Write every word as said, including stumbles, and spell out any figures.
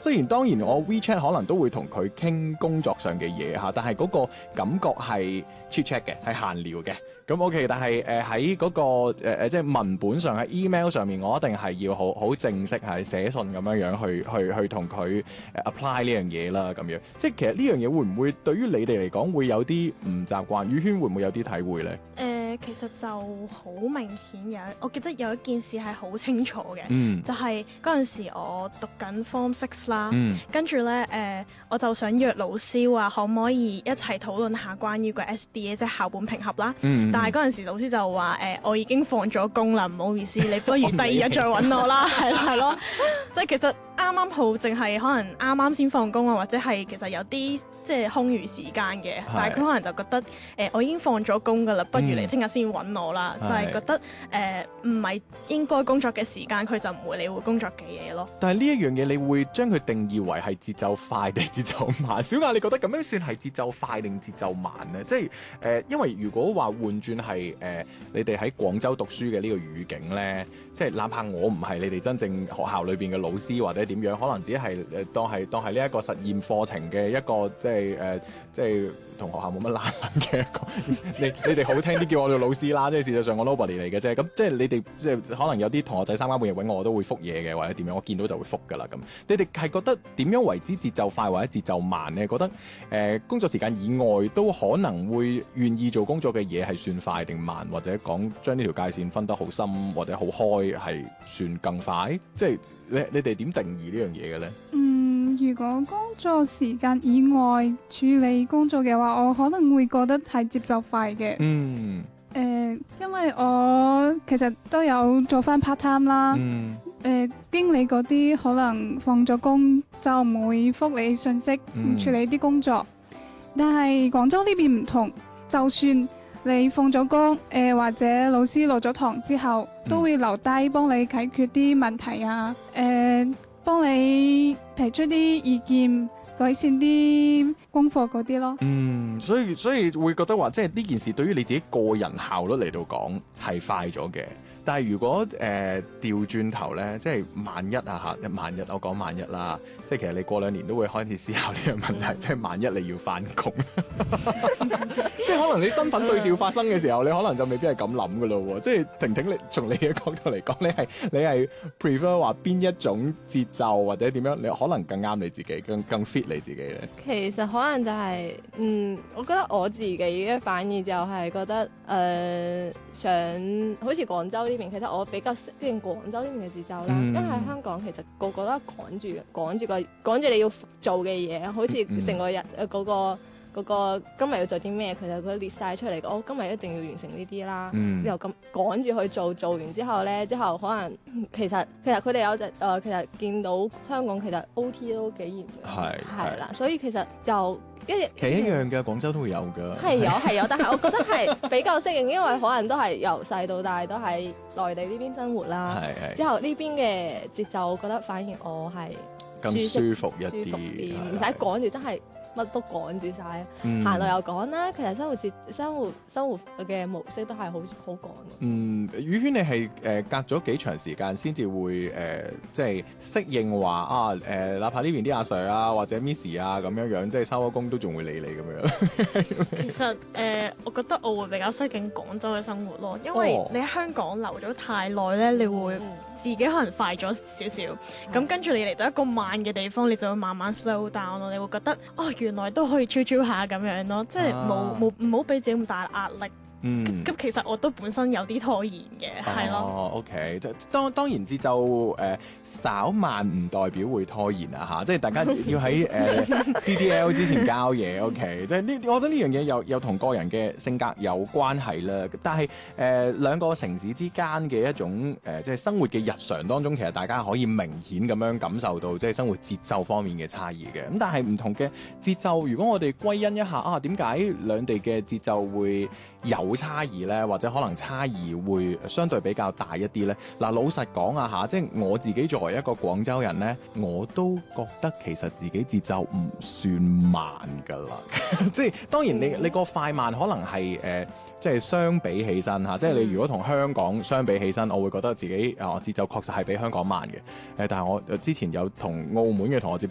雖然當然我 WeChat 可能都會同佢傾工作上嘅嘢嚇，但係嗰個感覺係 chit chat 嘅，係閒聊嘅。咁 OK，但係誒喺嗰個誒誒、呃、即係文本上喺 email 上面，我一定係要好好正式係寫信咁樣樣去去去同佢 apply 呢樣嘢啦，咁樣。即係其實呢樣嘢會唔會對於你哋嚟講會有啲唔習慣？宇軒會唔會有啲體會咧？ 誒、呃，其實就好明顯有，我記得有一件事係好清楚嘅， 嗯、 就係嗰陣時我讀緊 Form Six 啦， 嗯、 跟住咧誒，我就想約老師話可唔可以一齊討論下關於個 S B A 即係校本評核啦。 嗯、 但係嗰陣時老師就話誒、呃，我已經放咗工啦，唔好意思，你不如第二日再揾我啦，係咯係咯，即係其實啱啱好，淨係可能啱啱先放工啊，或者係其實有啲即係空餘時間嘅，但係佢可能就覺得誒、呃，我已經放咗工㗎啦，不如你聽日先揾我啦，嗯、就係覺得誒唔係應該工作嘅時間，佢就唔會理會工作嘅嘢咯。 但係呢一樣嘢，你會將佢定義為係節奏快定節奏慢？小亞，你覺得咁樣算係節奏快定節奏慢呢？即係誒、呃，因為如果話換轉係誒，你哋喺廣州讀書嘅呢個語境呢，即係哪怕我唔係你哋真正學校裏邊嘅老師或者點樣，可能只係誒當係當係呢一個實驗課程嘅一個即係誒、呃、即係同學校冇乜拉褦嘅一個。你你哋好聽啲叫我做老師啦，即係事實上我 nobody 嚟嘅啫。咁即係你哋即係可能有啲同學仔三更半夜揾我，我都會覆嘢嘅，或者點樣，我見到就會覆㗎啦。咁你哋係覺得點樣為之節奏快或者節奏慢呢？覺得誒、呃、工作時間以外都可能會願意做工作嘅嘢係算快定慢，或者講將呢條界線分得好深或者好開係算更快？即係你你哋點定義呢樣嘢嘅咧？ 嗯，如果工作時間以外處理工作嘅話，我可能會覺得係節奏快嘅。 嗯。 誒、呃，因為我其實都有做翻 part time 啦。嗯。誒、呃，經理嗰啲可能放咗工就唔會覆你信息，唔、嗯、處理啲工作。但係廣州呢邊唔同，就算你放咗工，誒、呃、或者老師落咗堂之後，都會留低幫你解決啲問題啊，誒、呃，幫你提出啲意見，改善啲功課嗰啲咯。 嗯，所以所以會覺得話，即係呢件事對於你自己個人效率嚟到講係快咗嘅。但係如果誒調轉頭咧，即係萬一啊嚇，萬一我講萬一啦，即係其實你過兩年都會開始思考呢個問題，嗯、即係萬一你要翻工，即係可能你身份對調發生嘅時候，你可能就未必係咁諗噶咯喎。即係婷婷，你從你嘅角度嚟講，你係你係 prefer 話邊一種節奏或者點樣，你可能更啱你自己，更更 fit 你自己咧。 其實可能就係、是，嗯，我覺得我自己嘅反應就係覺得，誒、呃，想好似廣州。呢邊其實我比較適應廣州呢邊嘅節奏啦，嗯、因為喺香港其實個個都趕住趕住個趕住你要做嘅嘢，好似成個日誒嗰、嗯嗰個嗰個今日要做啲咩，其實佢列晒出嚟，我、哦、今日一定要完成呢啲啦，嗯、然後咁趕住去做，做完之後咧，之後可能其實其實佢哋有隻誒、呃，其實見到香港其實 O T 都幾嚴嘅，係係啦，所以其實就。其實一樣嘅，廣州都會有㗎。係有係有，但係我覺得係比較適應，因為可能都係由細到大都喺內地呢邊生活啦。係係。之後呢邊嘅節奏，我覺得反而我係更舒服一啲， 唔使趕住，真係乜都趕住晒。行路又趕啦。其實生活節生活生活嘅模式都係好好趕。 嗯，宇軒你係誒、呃、隔咗幾長時間先至會誒、呃、即係適應話啊誒、呃，哪怕呢邊啲阿 Sir 啊或者 Miss 啊咁樣樣，即係收咗工都仲會理你咁樣。 其實誒、呃，我覺得我會比較適應廣州嘅生活咯，因為你喺香港留咗太耐咧，你會自己可能快咗少少，咁、嗯、跟住你嚟到一個慢嘅地方，你就會慢慢 slow down 咯，你會覺得哦，原來都可以 chill chill 下咁樣咯，即係冇冇唔好俾自己咁大壓力。嗯，咁其實我都本身有啲拖延嘅，係咯。 哦，OK，當當然節奏誒稍慢唔代表會拖延啊嚇，即係大家要喺誒、呃、D D L 之前交嘢 ，OK，即係呢，我覺得呢樣嘢又又同個人嘅性格有關係啦。但係誒、呃、兩個城市之間嘅一種誒、呃、即係生活嘅日常當中，其實大家可以明顯咁樣感受到即係生活節奏方面嘅差異嘅。咁但係唔同嘅節奏，如果我哋歸因一下啊，點解兩地嘅節奏會有差異咧，或者可能差異會相對比較大一啲咧。嗱，老實講啊嚇，即係我自己作為一個廣州人咧，我都覺得其實自己節奏唔算慢㗎啦。即係當然你你個快慢可能係誒、呃，即係相比起身嚇，即係你如果同香港相比起身，我會覺得自己啊節奏確實係比香港慢嘅。誒，但係我之前有同澳門嘅同學接